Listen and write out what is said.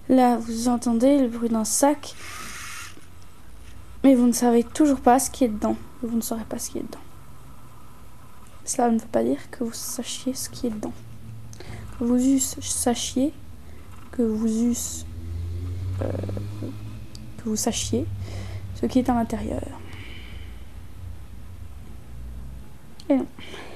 Là, vous entendez le bruit d'un sac, mais vous ne savez toujours pas ce qui est dedans. Vous ne saurez pas ce qui est dedans. Cela ne veut pas dire que vous sachiez ce qui est dedans. Que vous sachiez ce qui est à l'intérieur. Et non.